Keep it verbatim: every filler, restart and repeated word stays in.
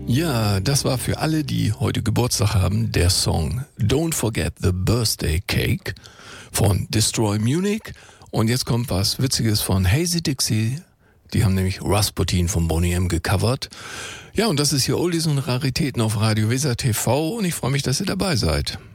Ja, das war für alle, die heute Geburtstag haben, der Song Don't Forget the Birthday Cake von Destroy Munich. Und jetzt kommt was Witziges von Hazy Dixie. Die haben nämlich Rasputin von Boney M. gecovert. Ja, und das ist hier Oldies und Raritäten auf Radio Weser T V und ich freue mich, dass ihr dabei seid.